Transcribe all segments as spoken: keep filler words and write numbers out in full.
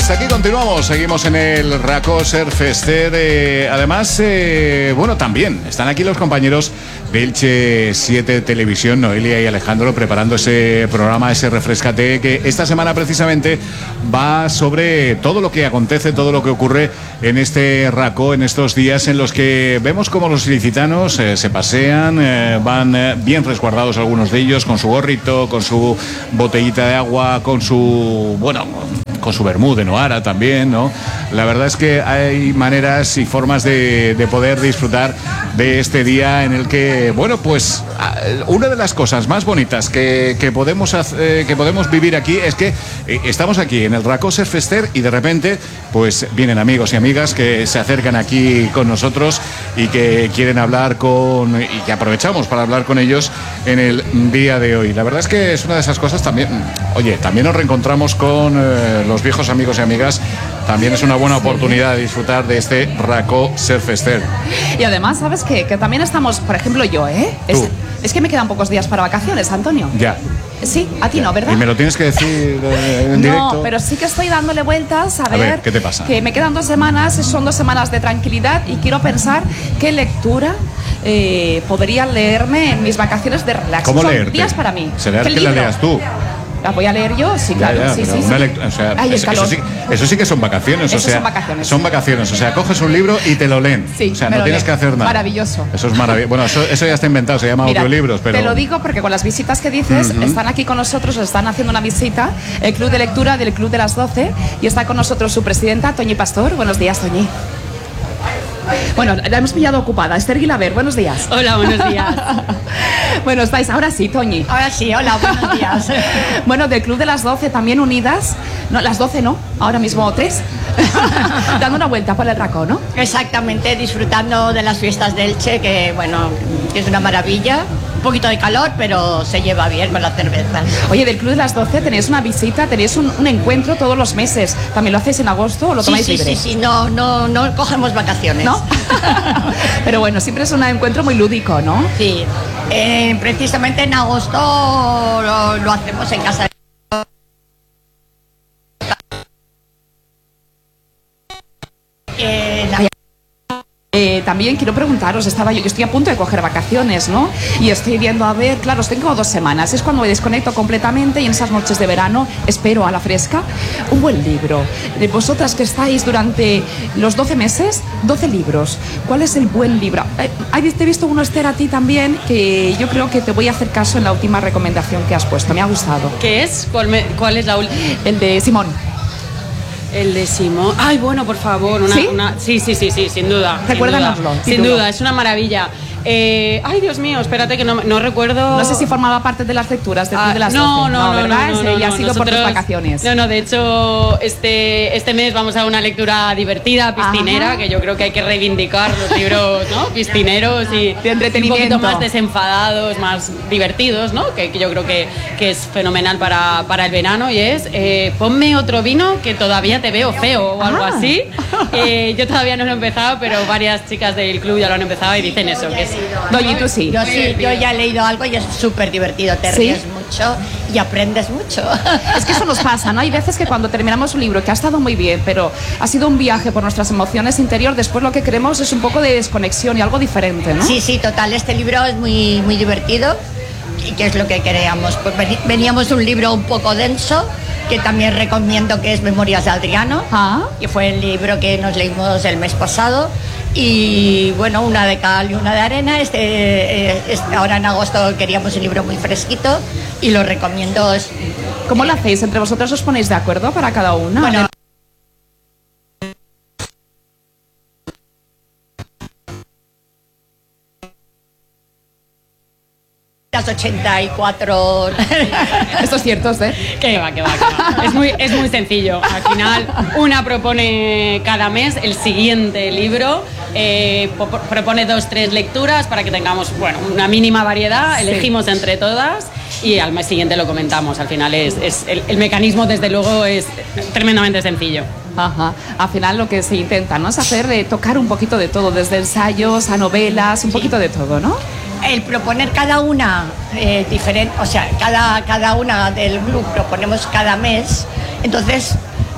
Hasta aquí continuamos, seguimos en el Racó Surfester. Eh, además, eh, bueno, también están aquí los compañeros de Elche siete Televisión, Noelia y Alejandro, preparando ese programa, ese Refrescate, que esta semana precisamente va sobre todo lo que acontece, todo lo que ocurre en este Racó, en estos días en los que vemos cómo los ilicitanos eh, se pasean, eh, van eh, bien resguardados algunos de ellos, con su gorrito, con su botellita de agua, con su, bueno, con su vermú de Noara también, ¿no? La verdad es que hay maneras y formas de, de poder disfrutar de este día en el que, bueno, pues una de las cosas más bonitas que, que, podemos, hacer, que podemos vivir aquí es que eh, estamos aquí en el Racó Surfester y de repente pues vienen amigos y amigas que se acercan aquí con nosotros y que quieren hablar con, y que aprovechamos para hablar con ellos en el día de hoy. La verdad es que es una de esas cosas también, oye, también nos reencontramos con eh, los viejos amigos y amigas. También es una buena oportunidad de disfrutar de este Racó Surfester. Y además, ¿sabes qué? Que también estamos, por ejemplo, yo, ¿eh? Es, es que me quedan pocos días para vacaciones, Antonio. Ya. Sí, a ti ya. no, ¿verdad? Y me lo tienes que decir eh, en directo. No, pero sí que estoy dándole vueltas a ver, a ver, ¿qué te pasa? Que me quedan dos semanas, son dos semanas de tranquilidad y quiero pensar qué lectura eh, podría leerme en mis vacaciones de relax. ¿Cómo son leerte? días para mí. ¿Se leer que la leas tú? ¿La voy a leer yo? Sí, claro. Ya, ya, sí, pero sí, una sí. lectura, o sea, Ay, el eso, calor. eso, sí, eso sí que son vacaciones. Eso o sea, son vacaciones. Son vacaciones. O sea, coges un libro y te lo leen. Sí, o sea, me no lo tienes leo. que hacer nada. Maravilloso. Eso es maravilloso. Bueno, eso, eso ya está inventado, se llama Mira, audiolibros, pero... te lo digo porque con las visitas que dices, uh-huh. están aquí con nosotros, están haciendo una visita, el Club de Lectura del Club de las doce, y está con nosotros su presidenta, Toñi Pastor. Buenos días, Toñi. Bueno, la hemos pillado ocupada. Esther Guilaber, buenos días. Hola, buenos días. Bueno, estáis, ahora sí, Toñi. Ahora sí, hola, buenos días. Bueno, del Club de las doce también unidas, no, las doce no, ahora mismo tres, dando una vuelta por el Racó, ¿no? Exactamente, disfrutando de las fiestas de Elche, que bueno, que es una maravilla. Un poquito de calor, pero se lleva bien con la cerveza. Oye, del Club de las doce tenéis una visita, tenéis un, un encuentro todos los meses. ¿También lo hacéis en agosto o lo tomáis sí, sí, libre? Sí, sí, no, no, no cogemos vacaciones. ¿No? Pero bueno, siempre es un encuentro muy lúdico, ¿no? Sí, eh, precisamente en agosto lo, lo hacemos en casa de... Eh, la... Eh, también quiero preguntaros, estaba yo, yo estoy a punto de coger vacaciones, ¿no? Y estoy viendo, a ver, claro, estoy como dos semanas, es cuando me desconecto completamente y en esas noches de verano espero a la fresca un buen libro. De vosotras que estáis durante los doce meses, doce libros, ¿cuál es el buen libro? Eh, te he visto uno, Esther, a ti también, que yo creo que te voy a hacer caso en la última recomendación que has puesto, me ha gustado. ¿Qué es? ¿Cuál, me, cuál es la última? El de Simón. El de Simón. Ay, bueno, por favor. Una, ¿Sí? Una, sí, sí, sí, sí, sin duda. Recuérdanoslo. Sin duda, sin duda, es una maravilla. Eh, ay, Dios mío, espérate que no, no recuerdo. No sé si formaba parte de las lecturas del Club ah, de las no, doce. no, no, ¿verdad? no, no, Ese no, ya no, ha sido nosotros, por tus vacaciones. No, no, de hecho, este, este mes vamos a una lectura divertida, piscinera, Ajá. que yo creo que hay que reivindicar los libros, ¿no? Piscineros y de entretenimiento. Un poquito más desenfadados, más divertidos, ¿no? Que, que yo creo que, que es fenomenal para, para el verano y es eh, ponme otro vino que todavía te veo feo o algo ah. así. Eh, yo todavía no lo he empezado, pero varias chicas del club ya lo han empezado y dicen eso, que es... Doñi, tú sí. Yo sí, yo ya he leído algo y es súper divertido, te ¿Sí? ríes mucho y aprendes mucho. Es que eso nos pasa, ¿no? Hay veces que cuando terminamos un libro que ha estado muy bien, pero ha sido un viaje por nuestras emociones interior, después lo que queremos es un poco de desconexión y algo diferente, ¿no? Sí, sí, total, este libro es muy, muy divertido y que es lo que queríamos. Pues veníamos de un libro un poco denso, que también recomiendo, que es Memorias de Adriano, ah. que fue el libro que nos leímos el mes pasado. Y bueno, una de cal y una de arena. Este, eh, este, ahora en agosto queríamos un libro muy fresquito y lo recomiendo. ¿Cómo lo hacéis? ¿Entre vosotros os ponéis de acuerdo para cada una? Bueno, las ochenta y cuatro. Esto es cierto, ¿eh? Que va, que va, que va. Es muy, es muy sencillo. Al final, una propone cada mes el siguiente libro, eh, propone dos, tres lecturas para que tengamos, bueno, una mínima variedad, sí. Elegimos entre todas y al mes siguiente lo comentamos. Al final es, es el, el mecanismo, desde luego, es tremendamente sencillo. Ajá. Al final lo que se intenta, ¿no? Es hacer, eh, tocar un poquito de todo, desde ensayos a novelas, un sí. poquito de todo, ¿no? El proponer cada una eh, diferente, o sea, cada, cada una del grupo proponemos cada mes, entonces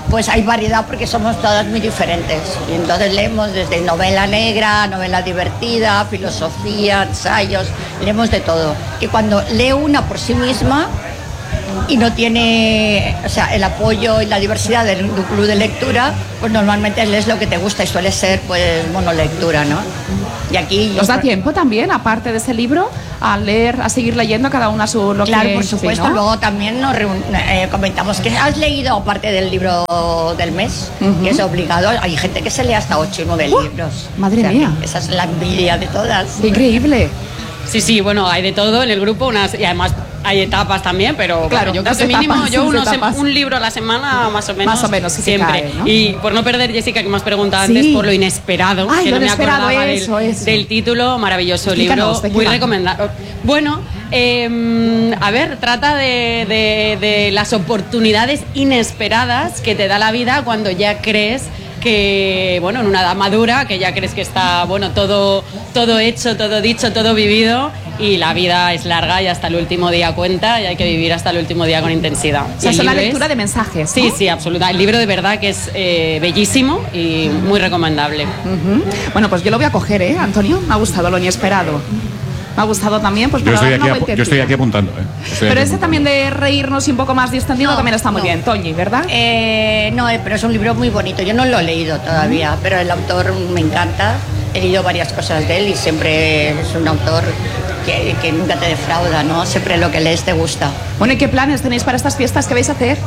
pues hay variedad porque somos todas muy diferentes. Y entonces leemos desde novela negra, novela divertida, filosofía, ensayos, leemos de todo. Y cuando lee una por sí misma y no tiene, o sea, el apoyo y la diversidad de un club de lectura, pues normalmente lees lo que te gusta y suele ser pues monolectura, ¿no? Y aquí ¿Os da tiempo también, aparte de ese libro, a leer, a seguir leyendo cada una su lo claro, que por supuesto, ¿no? Luego también nos reun- eh, comentamos que has leído aparte del libro del mes, uh-huh. que es obligado. Hay gente que se lee hasta ocho y nueve uh, libros. Madre o sea, mía. Esa es la envidia de todas. Qué increíble. Sí, sí, bueno, hay de todo en el grupo, unas, y además hay etapas también, pero claro, bueno, yo creo que mínimo etapas, yo unos, etapas. un libro a la semana más o menos, más o menos sí siempre. Cae, ¿no? Y por no perder, Jessica, que me has preguntado sí. antes por lo inesperado, Ay, que lo no me inesperado, acordaba eso, del, eso. del título, maravilloso Explícanos, libro, muy recomendado. Bueno, eh, a ver, trata de, de, de las oportunidades inesperadas que te da la vida cuando ya crees que, bueno, en una edad madura, que ya crees que está, bueno, todo, todo hecho, todo dicho, todo vivido, y la vida es larga y hasta el último día cuenta y hay que vivir hasta el último día con intensidad. O sea, es una lectura de mensajes, ¿no? Sí, sí, absoluta. El libro de verdad que es eh, bellísimo y muy recomendable. Uh-huh. Bueno, pues yo lo voy a coger, ¿eh, Antonio? Me ha gustado lo inesperado. Me ha gustado también, pues yo, para estoy aquí, una yo estoy aquí apuntando. ¿eh? Estoy pero aquí ese apuntando. también de reírnos y un poco más distendido no, también está muy no. bien, Toñi, ¿verdad? Eh, no, pero es un libro muy bonito. Yo no lo he leído todavía, pero el autor me encanta. He leído varias cosas de él y siempre es un autor que, que nunca te defrauda, ¿no? Siempre lo que lees te gusta. Bueno, ¿y qué planes tenéis para estas fiestas? ¿Qué vais a hacer?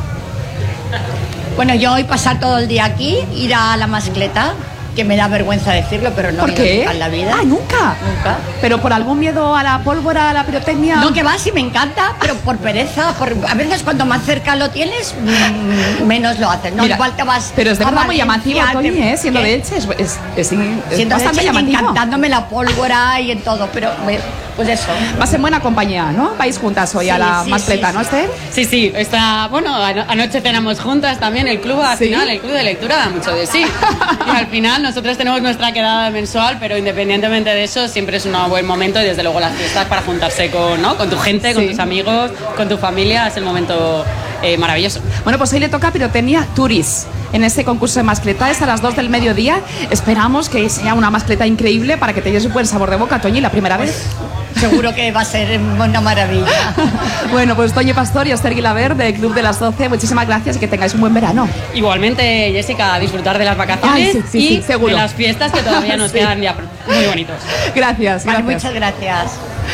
Bueno, yo hoy pasar todo el día aquí, ir a la mascleta, que me da vergüenza decirlo, pero no ¿Por he ido qué? nunca en la vida. Ah, ¿nunca? Nunca. ¿Pero por algún miedo a la pólvora, a la pirotecnia? No, que va, sí me encanta, pero por pereza, por, a veces cuando más cerca lo tienes, mmm, menos lo haces. No, Mira, igual te vas. pero es de a verdad muy llamativo, Valencia, Toñi, te- ¿eh? Siendo ¿qué? de Elche, es, es, es, es Siendo de bastante Elche, llamativo. encantándome la pólvora y en todo, pero pues eso. Vas en buena compañía, ¿no? Vais juntas hoy Sí, a la sí, mascleta, sí, ¿no, sí. Esther? Sí, sí, está, bueno, ano- anoche cenamos juntas también, el club al ¿Sí? final, el club de lectura da mucho de sí. Y al final nosotros tenemos nuestra quedada mensual, pero independientemente de eso, siempre es un buen momento y desde luego las fiestas para juntarse con, ¿no? con tu gente, con Sí. tus amigos, con tu familia, es el momento eh, maravilloso. Bueno, pues hoy le toca pirotecnia Turis. En ese concurso de mascleta es a las dos del mediodía. Esperamos que sea una mascleta increíble para que te lleves un buen sabor de boca, Toñi, la primera vez. Seguro que va a ser una maravilla. Bueno, pues Toñi Pastor y Esther Guilaber del Club de las doce, muchísimas gracias y que tengáis un buen verano. Igualmente, Jessica, a disfrutar de las vacaciones Ay, sí, sí, y sí, seguro. de las fiestas que todavía nos Sí. quedan ya muy bonitos. Gracias, Vale, gracias. muchas gracias.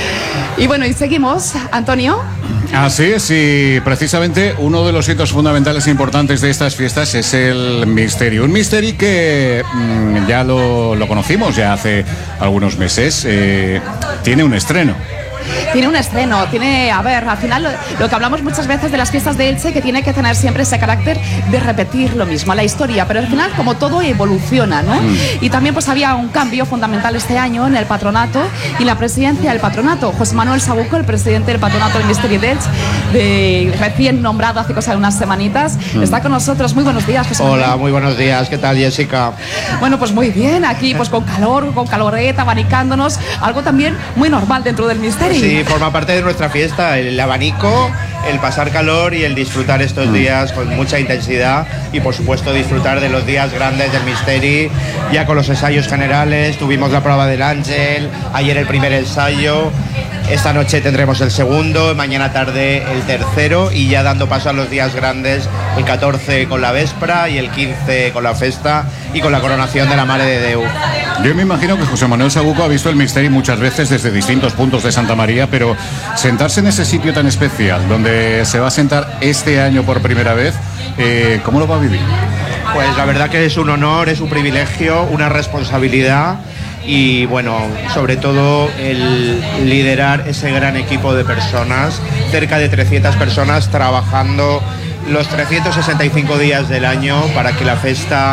Y bueno, y seguimos, Antonio. Así es, y precisamente uno de los hitos fundamentales e importantes de estas fiestas es el misterio. Un misterio que mmm, ya lo, lo conocimos ya hace algunos meses. Eh, tiene un estreno. Tiene un estreno, tiene, a ver, al final lo, lo que hablamos muchas veces de las fiestas de Elche, que tiene que tener siempre ese carácter de repetir lo mismo, la historia, pero al final como todo evoluciona, ¿no? Mm. Y también pues había un cambio fundamental este año en el patronato y la presidencia del patronato. José Manuel Sabuco, el presidente del patronato del Misterio de Elche, de, recién nombrado hace cosa de unas semanitas, mm. está con nosotros. Muy buenos días, José Manuel. Hola, muy buenos días, ¿qué tal, Jessica? Bueno, pues muy bien, aquí pues con calor, con caloreta, abanicándonos, algo también muy normal dentro del misterio. Sí, forma parte de nuestra fiesta, el abanico, el pasar calor y el disfrutar estos días con mucha intensidad y por supuesto disfrutar de los días grandes del Misteri, ya con los ensayos generales, tuvimos la prueba del Ángel, ayer el primer ensayo, esta noche tendremos el segundo, mañana tarde el tercero y ya dando paso a los días grandes, el catorce con la Vespra y el quince con la Festa y con la coronación de la Mare de Déu. Yo me imagino que José Manuel Sabuco ha visto el Misteri muchas veces desde distintos puntos de Santa María, pero sentarse en ese sitio tan especial, donde se va a sentar este año por primera vez, eh, ¿cómo lo va a vivir? Pues la verdad que es un honor, es un privilegio, una responsabilidad y bueno, sobre todo el liderar ese gran equipo de personas, cerca de trescientas personas trabajando los trescientos sesenta y cinco días del año para que la fiesta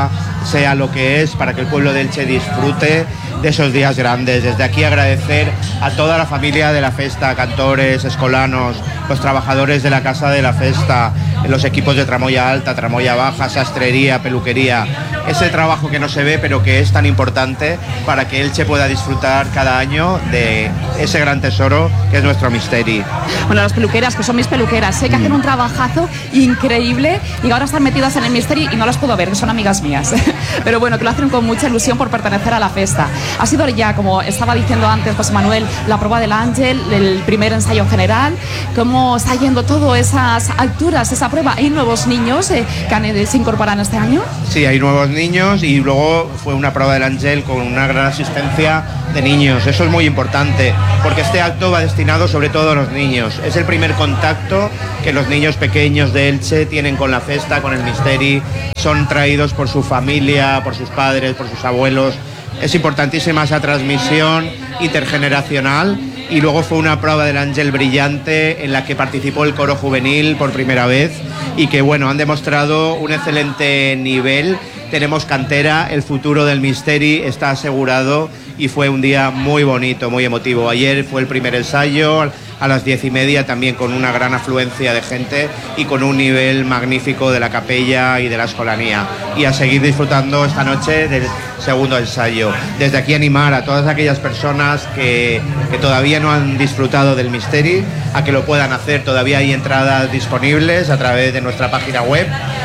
sea lo que es, para que el pueblo de Elche disfrute de esos días grandes. Desde aquí agradecer a toda la familia de la festa, cantores, escolanos, los trabajadores de la Casa de la Festa, los equipos de Tramoya Alta, Tramoya Baja, sastrería, peluquería, ese trabajo que no se ve pero que es tan importante para que Elche pueda disfrutar cada año de ese gran tesoro que es nuestro Misteri. Bueno, las peluqueras, que son mis peluqueras, sé que hacen un trabajazo increíble y ahora están metidas en el Misteri y no las puedo ver, que son amigas mías. Pero bueno, que lo hacen con mucha ilusión por pertenecer a la festa. Ha sido ya, como estaba diciendo antes José Manuel, la prueba del Ángel, el primer ensayo general. ¿Cómo está yendo todo esas alturas, esa prueba? ¿Hay nuevos niños eh, que han, eh, se incorporan este año? Sí, hay nuevos niños y luego fue una prueba del Ángel con una gran asistencia de niños. Eso es muy importante porque este acto va destinado sobre todo a los niños. Es el primer contacto que los niños pequeños de Elche tienen con la festa, con el Misteri. Son traídos por su familia, por sus padres, por sus abuelos. Es importantísima esa transmisión intergeneracional. Y luego fue una prueba del Ángel brillante en la que participó el coro juvenil por primera vez y que bueno, han demostrado un excelente nivel. Tenemos cantera, el futuro del Misteri está asegurado y fue un día muy bonito, muy emotivo. Ayer fue el primer ensayo a las diez y media, también con una gran afluencia de gente y con un nivel magnífico de la capella y de la escolanía. Y a seguir disfrutando esta noche del segundo ensayo. Desde aquí animar a todas aquellas personas que, que todavía no han disfrutado del Misteri a que lo puedan hacer. Todavía hay entradas disponibles a través de nuestra página web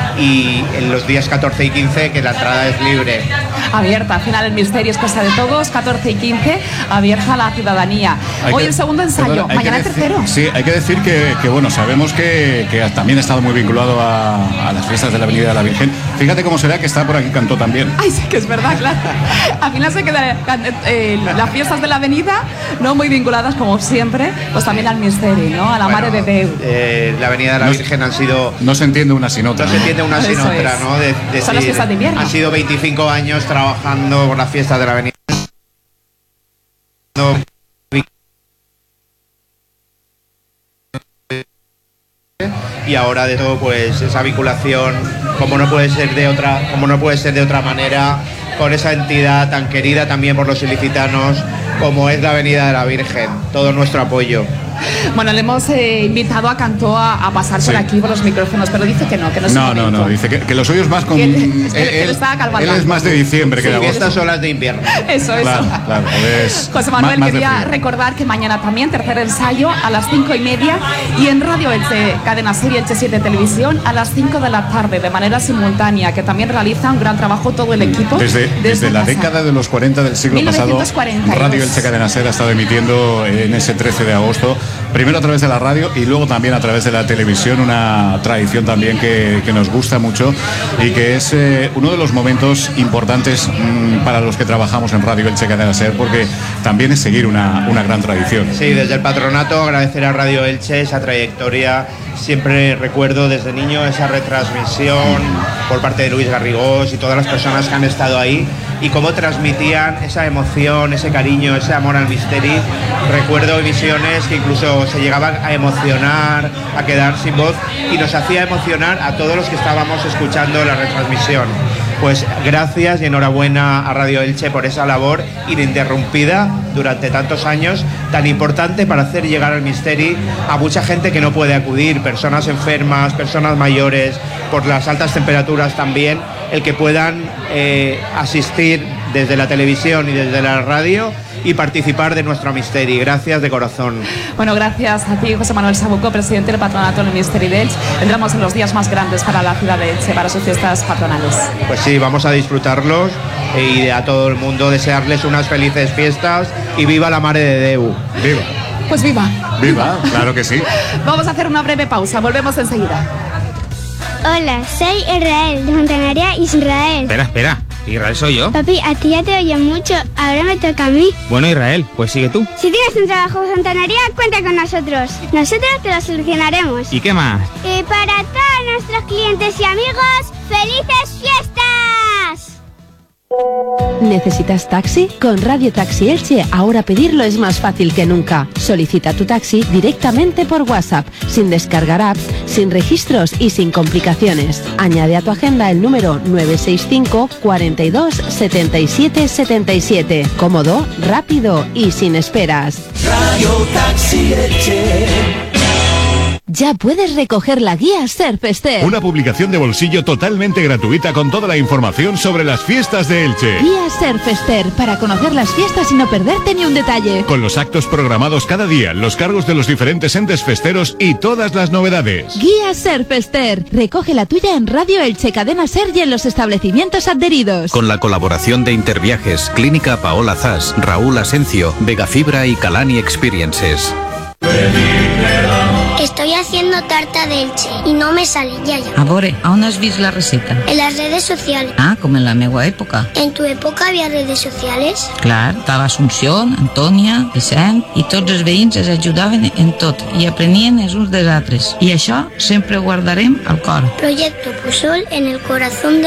y en los días catorce y quince que la entrada es libre. Abierta, al final el Misteri es cosa de todos, catorce y quince, abierta a la ciudadanía. Hay Hoy que, el segundo ensayo, perdón, mañana el decir, tercero. Sí, hay que decir que, que bueno, sabemos que, que también ha estado muy vinculado a, a las fiestas de la Avenida de la Virgen. Fíjate cómo será que está por aquí Cantó también. Ay, sí que es verdad, claro. Al final se quedan eh, las fiestas de la avenida, no muy vinculadas como siempre, pues también al Misteri, ¿no? A la Bueno, Mare de Déu. Eh, la Avenida de la No, Virgen han sido... No se entiende una sin otra. No se entiende una sin Eso otra, es. ¿no? De, de Son las fiestas de invierno. Han sido veinticinco años trabajando por las fiestas de la Avenida. Y ahora de todo, pues esa vinculación, como no puede ser de otra, como no puede ser de otra manera, con esa entidad tan querida también por los ilicitanos como es la Avenida de la Virgen. Todo nuestro apoyo. Bueno, le hemos eh, invitado a Cantó a, a pasar Sí. por aquí por los micrófonos, pero dice que no, que no es No, el no, momento. no, dice que, que lo suyo es más con... Que él- es que- él, que le estaba él calvando. es más de diciembre que de Sí, agosto. estas olas de invierno. Eso, eso. Claro, claro, es José más- Manuel, más de quería frío. recordar que mañana también, tercer ensayo, a las cinco y media, y en Radio Elche, Cadena Serie Elche siete Televisión, a las cinco de la tarde, de manera simultánea, que también realiza un gran trabajo todo el equipo. Desde, desde la casa. década de los cuarenta del siglo mil novecientos cuarenta y dos. pasado, Radio Elche Cadena Ser ha estado emitiendo en ese trece de agosto, primero a través de la radio y luego también a través de la televisión, una tradición también que, que nos gusta mucho y que es eh, uno de los momentos importantes mmm, para los que trabajamos en Radio Elche Cadena Ser, porque también es seguir una, una gran tradición. Sí, desde el patronato agradecer a Radio Elche esa trayectoria. Siempre recuerdo desde niño esa retransmisión por parte de Luis Garrigós y todas las personas que han estado ahí y cómo transmitían esa emoción, ese cariño, ese amor al Misteri. Recuerdo emisiones que incluso se llegaban a emocionar, a quedar sin voz y nos hacía emocionar a todos los que estábamos escuchando la retransmisión. Pues gracias y enhorabuena a Radio Elche por esa labor ininterrumpida durante tantos años, tan importante para hacer llegar al Misteri a mucha gente que no puede acudir, personas enfermas, personas mayores, por las altas temperaturas también, el que puedan eh, asistir desde la televisión y desde la radio y participar de nuestro Misteri. Gracias de corazón. Bueno, gracias a ti, José Manuel Sabuco, presidente del patronato del Misteri de Elche. Entramos en los días más grandes para la ciudad de Elche, para sus fiestas patronales. Pues sí, vamos a disfrutarlos y a todo el mundo desearles unas felices fiestas y viva la Mare de Déu. Viva, Pues viva. viva, claro que sí. Vamos a hacer una breve pausa, volvemos enseguida. Hola, soy Israel, de Fontanaria Israel. Espera, espera. Israel soy yo. Papi, a ti ya te oye mucho, ahora me toca a mí. Bueno, Israel, pues sigue tú. Si tienes un trabajo en Fontanaria, cuenta con nosotros. Nosotros te lo solucionaremos. ¿Y qué más? Y para todos nuestros clientes y amigos, ¡felices fiestas! ¿Necesitas taxi? Con Radio Taxi Elche ahora pedirlo es más fácil que nunca. Solicita tu taxi directamente por WhatsApp, sin descargar apps, sin registros y sin complicaciones. Añade a tu agenda el número nueve seis cinco, cuarenta y dos, setenta y siete, setenta y siete. Cómodo, rápido y sin esperas. Radio Taxi Elche. Ya puedes recoger la guía Surfester. Una publicación de bolsillo totalmente gratuita con toda la información sobre las fiestas de Elche. Guía Surfester, para conocer las fiestas y no perderte ni un detalle. Con los actos programados cada día, los cargos de los diferentes entes festeros y todas las novedades. Guía Surfester. Recoge la tuya en Radio Elche, Cadena Ser y en los establecimientos adheridos. Con la colaboración de Interviajes, Clínica Paola Zas, Raúl Asencio, Vegafibra y Calani Experiences. Estoy haciendo tarta de Elche y no me sale, ya, ya. A veure, on has vist la receta? En las redes sociales. Ah, com en la meua època. ¿En tu época había redes sociales? Clar, estava Assumpció, Antònia, Vicent, i tots els veïns es ajudaven en tot i aprenien els uns dels altres. I això sempre ho guardarem al cor. Proyecto Pusol en el corazón de